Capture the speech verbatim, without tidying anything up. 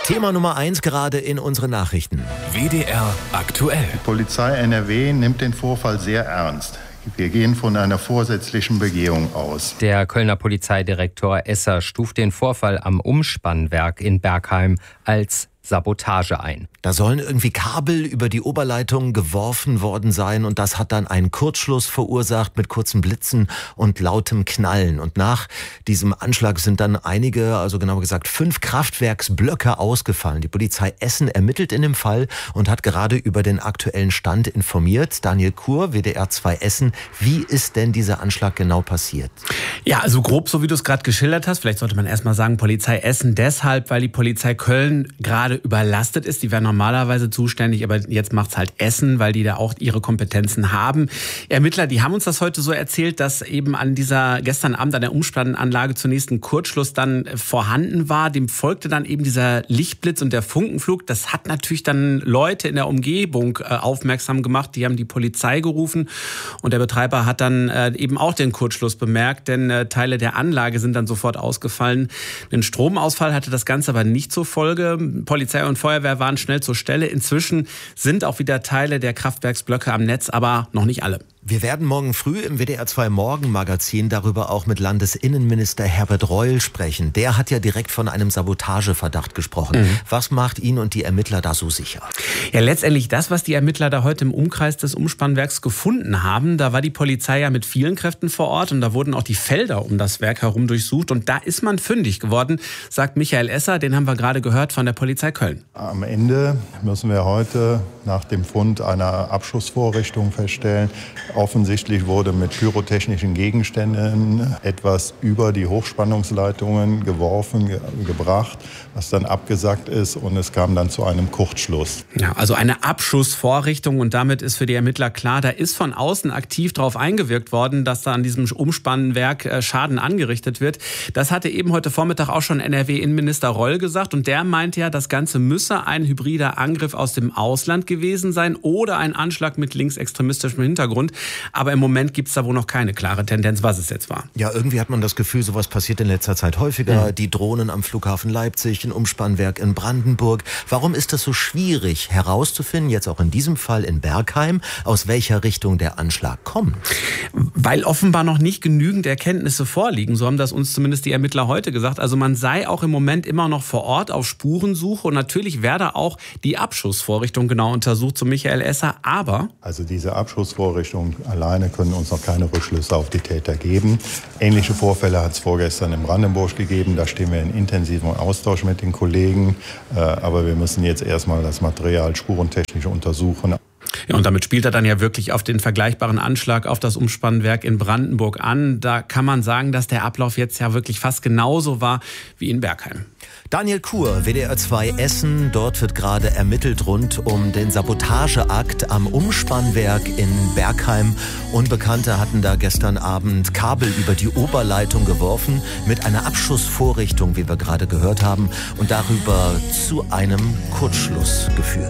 Thema Nummer eins gerade in unseren Nachrichten. W D R aktuell. Die Polizei N R W nimmt den Vorfall sehr ernst. Wir gehen von einer vorsätzlichen Begehung aus. Der Kölner Polizeidirektor Esser stuft den Vorfall am Umspannwerk in Bergheim als Sabotage ein. Da sollen irgendwie Kabel über die Oberleitung geworfen worden sein und das hat dann einen Kurzschluss verursacht mit kurzen Blitzen und lautem Knallen. Und nach diesem Anschlag sind dann einige, also genauer gesagt fünf Kraftwerksblöcke ausgefallen. Die Polizei Essen ermittelt in dem Fall und hat gerade über den aktuellen Stand informiert. Daniel Kur, W D R zwei Essen. Wie ist denn dieser Anschlag genau passiert? Ja, also grob so wie du es gerade geschildert hast. Vielleicht sollte man erstmal sagen, Polizei Essen deshalb, weil die Polizei Köln gerade überlastet ist. Die wäre normalerweise zuständig, aber jetzt macht's halt Essen, weil die da auch ihre Kompetenzen haben. Ermittler, die haben uns das heute so erzählt, dass eben an dieser gestern Abend an der Umspannanlage zunächst ein Kurzschluss dann vorhanden war. Dem folgte dann eben dieser Lichtblitz und der Funkenflug. Das hat natürlich dann Leute in der Umgebung aufmerksam gemacht. Die haben die Polizei gerufen und der Betreiber hat dann eben auch den Kurzschluss bemerkt, denn Teile der Anlage sind dann sofort ausgefallen. Ein Stromausfall hatte das Ganze aber nicht zur Folge. Polizei und Feuerwehr waren schnell zur Stelle. Inzwischen sind auch wieder Teile der Kraftwerksblöcke am Netz, aber noch nicht alle. Wir werden morgen früh im W D R zwei Morgenmagazin darüber auch mit Landesinnenminister Herbert Reul sprechen. Der hat ja direkt von einem Sabotageverdacht gesprochen. Mhm. Was macht ihn und die Ermittler da so sicher? Ja, letztendlich das, was die Ermittler da heute im Umkreis des Umspannwerks gefunden haben. Da war die Polizei ja mit vielen Kräften vor Ort und da wurden auch die Felder um das Werk herum durchsucht. Und da ist man fündig geworden, sagt Michael Esser. Den haben wir gerade gehört von der Polizei Köln. Am Ende müssen wir heute nach dem Fund einer Abschussvorrichtung feststellen, offensichtlich wurde mit pyrotechnischen Gegenständen etwas über die Hochspannungsleitungen geworfen, ge- gebracht, was dann abgesackt ist und es kam dann zu einem Kurzschluss. Ja, also eine Abschussvorrichtung und damit ist für die Ermittler klar, da ist von außen aktiv darauf eingewirkt worden, dass da an diesem Umspannwerk Schaden angerichtet wird. Das hatte eben heute Vormittag auch schon N R W-Innenminister Reul gesagt und der meinte ja, das Ganze müsse ein hybrider Angriff aus dem Ausland gewesen sein oder ein Anschlag mit linksextremistischem Hintergrund. Aber im Moment gibt es da wohl noch keine klare Tendenz, was es jetzt war. Ja, irgendwie hat man das Gefühl, sowas passiert in letzter Zeit häufiger. Mhm. Die Drohnen am Flughafen Leipzig, ein Umspannwerk in Brandenburg. Warum ist das so schwierig herauszufinden, jetzt auch in diesem Fall in Bergheim, aus welcher Richtung der Anschlag kommt? Weil offenbar noch nicht genügend Erkenntnisse vorliegen. So haben das uns zumindest die Ermittler heute gesagt. Also man sei auch im Moment immer noch vor Ort auf Spurensuche und natürlich werde auch die Abschussvorrichtung genau untersucht, so Michael Esser. Aber Also diese Abschussvorrichtung alleine können uns noch keine Rückschlüsse auf die Täter geben. Ähnliche Vorfälle hat es vorgestern in Brandenburg gegeben. Da stehen wir in intensivem Austausch mit den Kollegen. Aber wir müssen jetzt erstmal das Material spurentechnisch untersuchen. Ja, und damit spielt er dann ja wirklich auf den vergleichbaren Anschlag auf das Umspannwerk in Brandenburg an. Da kann man sagen, dass der Ablauf jetzt ja wirklich fast genauso war wie in Bergheim. Daniel Kur, W D R zwei Essen. Dort wird gerade ermittelt rund um den Sabotageakt am Umspannwerk in Bergheim. Unbekannte hatten da gestern Abend Kabel über die Oberleitung geworfen mit einer Abschussvorrichtung, wie wir gerade gehört haben, und darüber zu einem Kurzschluss geführt.